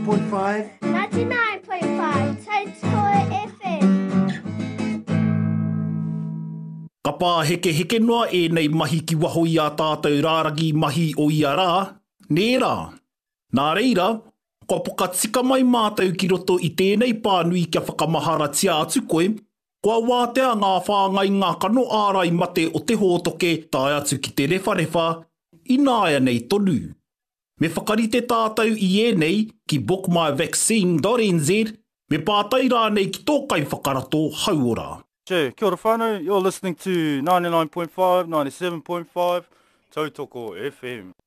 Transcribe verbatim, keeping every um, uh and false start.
point five ninety-nine point five Taitoa F M. Ka pā heke heke noa e nei mahi ki waho i a tātou rāragi mahi o ia rā, nē rā. Nā reira, ko puka tika mai mātou ki roto i tēnei pānui kia whakamahara tia atu koe, kua wātea ngā whāngai ngā kano ārai mate o te hōtoke tai atu ki te rewharewa, i nāia nei tonu. Me whakarite tātou i e nei ki book my vaccine dot n z, me pātai rā nei ki tōkai whakarato hauora. Che, kia ora whānau, you're listening to ninety-nine point five, ninety-seven point five, Tautoko F M.